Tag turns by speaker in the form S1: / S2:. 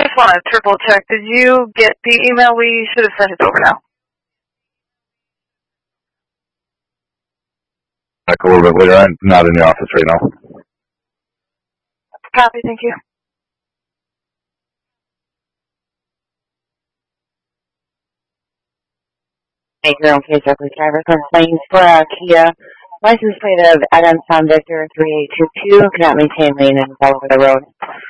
S1: just want to triple check. Did you get the email? We should have sent it over now.
S2: Back a little bit later. I'm not in the office right now.
S1: Copy, thank you.
S3: Thank you. Okay, Jeffrey driver complains for Kia. License plate of Adam Tom Victor 3822 cannot maintain lane and follow over the road.